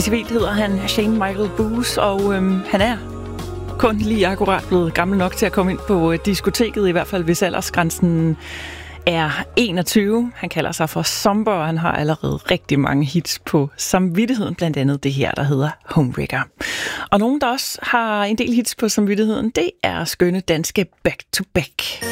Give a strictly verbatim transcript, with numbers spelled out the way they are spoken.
I civil hedder han Shane Michael Booth, og øhm, han er kun lige akkurat blevet gammel nok til at komme ind på diskoteket, i hvert fald hvis aldersgrænsen er enogtyve. Han kalder sig for Somber, og han har allerede rigtig mange hits på samvittigheden, blandt andet det her, der hedder Homewrecker. Og nogen, der også har en del hits på samvittigheden, det er skønne danske Back to Back.